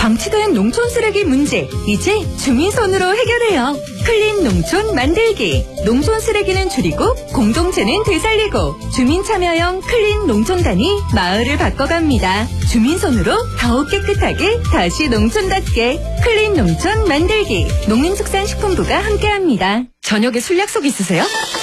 방치된 농촌 쓰레기 문제, 이제 주민손으로 해결해요. 클린 농촌 만들기. 농촌 쓰레기는 줄이고 공동체는 되살리고 주민 참여형 클린 농촌단이 마을을 바꿔갑니다. 주민손으로 더욱 깨끗하게 다시 농촌답게 클린 농촌 만들기. 농림축산식품부가 함께합니다. 저녁에 술 약속 있으세요?